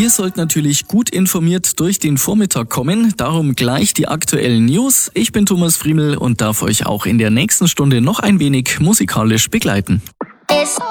Ihr sollt natürlich gut informiert durch den Vormittag kommen, darum gleich die aktuellen News. Ich bin Thomas Friemel und darf euch auch in der nächsten Stunde noch ein wenig musikalisch begleiten.